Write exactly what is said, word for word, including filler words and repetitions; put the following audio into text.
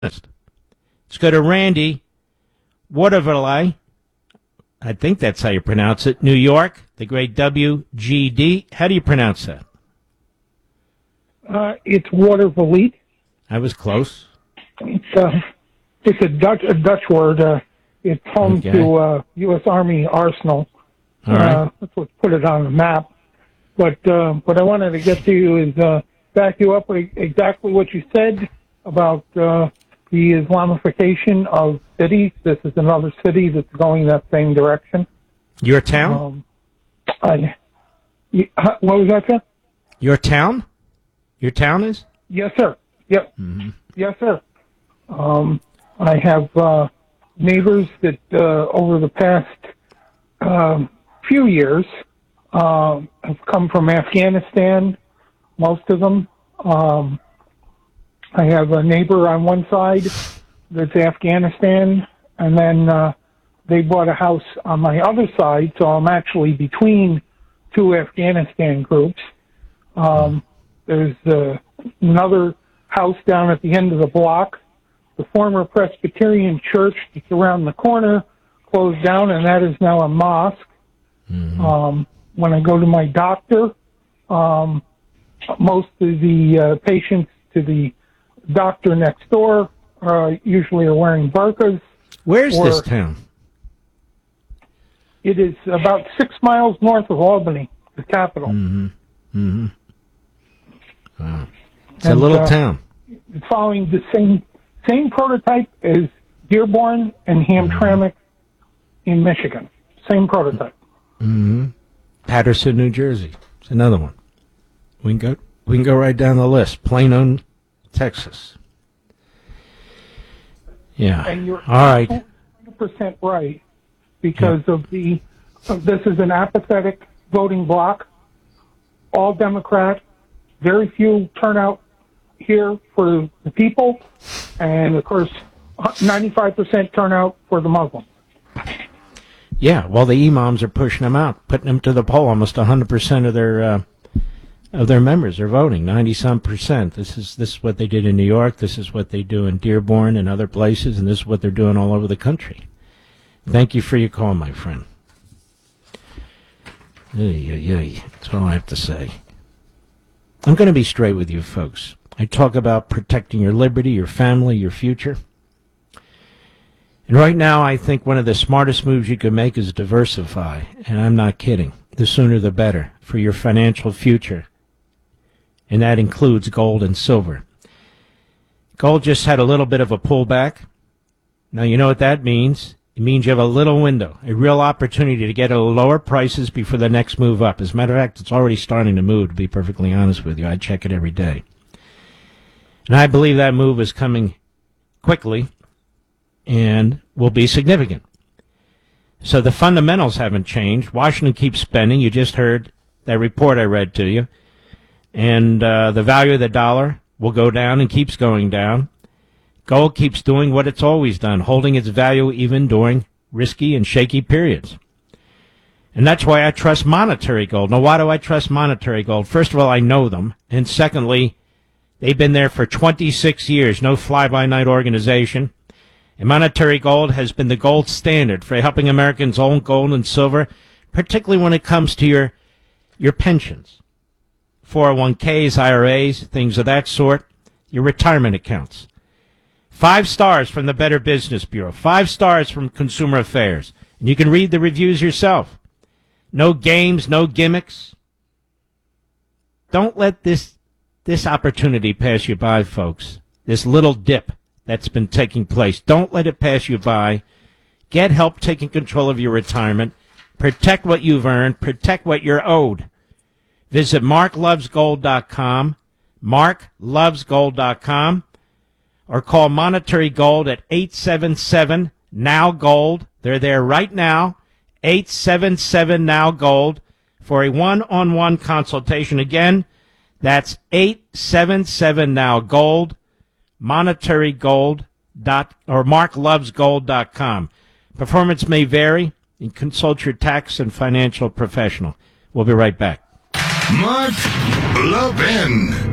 Let's go to Randy Waterville. I think that's how you pronounce it. New York, the great W G D. How do you pronounce that? Uh, it's Watervliet. I was close. It's uh, it's a Dutch a Dutch word. Uh, it's home Okay. to uh, U S Army Arsenal. All right. Uh, that's what put it on the map. But uh, what I wanted to get to you is uh, back you up with exactly what you said about uh, the Islamification of cities. This is another city that's going that same direction. Your town? Um, I, you, huh, what was that, sir? Your town? Your town is? Yes, sir. Yep. Mm-hmm. Yes, sir. Um, I have uh, neighbors that uh, over the past um, few years uh, have come from Afghanistan, most of them. Um, I have a neighbor on one side that's Afghanistan, and then uh, they bought a house on my other side, so I'm actually between two Afghanistan groups. Um, there's uh, another house down at the end of the block. The former Presbyterian church that's around the corner closed down, and that is now a mosque. Mm-hmm. Um, when I go to my doctor, um, most of the uh, patients to the doctor next door uh, usually are wearing burqas. Where's this town? It is about six miles north of Albany, the capital. Mm-hmm. Mm-hmm. Wow. It's and, a little uh, town. It's following the same same prototype as Dearborn and Hamtramck mm-hmm. in Michigan. Same prototype. Mm-hmm. Patterson, New Jersey. It's another one. We can go. We can go right down the list. Plano, Texas. Yeah. And you're all right. one hundred percent right because yeah. of the. Of this is an apathetic voting bloc. All Democrat. Very few turnout here for the people, and of course, ninety-five percent turnout for the Muslims. Yeah, well, the imams are pushing them out, putting them to the poll. Almost one hundred percent of their uh, of their members are voting, ninety some percent. This is this is what they did in New York. This is what they do in Dearborn and other places, and this is what they're doing all over the country. Thank you for your call, my friend. Ay, ay, ay. That's all I have to say. I'm going to be straight with you, folks. I talk about protecting your liberty, your family, your future. And right now, I think one of the smartest moves you can make is diversify. And I'm not kidding. The sooner the better for your financial future. And that includes gold and silver. Gold just had a little bit of a pullback. Now, you know what that means? It means you have a little window, a real opportunity to get at lower prices before the next move up. As a matter of fact, it's already starting to move, to be perfectly honest with you. I check it every day. And I believe that move is coming quickly and will be significant. So the fundamentals haven't changed. Washington keeps spending. You just heard that report I read to you. And uh, the value of the dollar will go down and keeps going down. Gold keeps doing what it's always done, holding its value even during risky and shaky periods. And that's why I trust monetary gold. Now, why do I trust monetary gold? First of all, I know them. And secondly, they've been there for twenty-six years, no fly-by-night organization. And monetary gold has been the gold standard for helping Americans own gold and silver, particularly when it comes to your, your pensions, four oh one k's, I R A's, things of that sort, your retirement accounts. Five stars from the Better Business Bureau. Five stars from Consumer Affairs. And you can read the reviews yourself. No games, no gimmicks. Don't let this this opportunity pass you by, folks. This little dip that's been taking place. Don't let it pass you by. Get help taking control of your retirement. Protect what you've earned. Protect what you're owed. Visit mark loves gold dot com. mark loves gold dot com. Or call Monetary Gold at eight seven seven now gold. They're there right now, eight seven seven now gold, for a one-on-one consultation. Again, that's eight seven seven now gold, Monetary Gold dot or mark loves gold dot com. Performance may vary, and consult your tax and financial professional. We'll be right back. Mark Levin.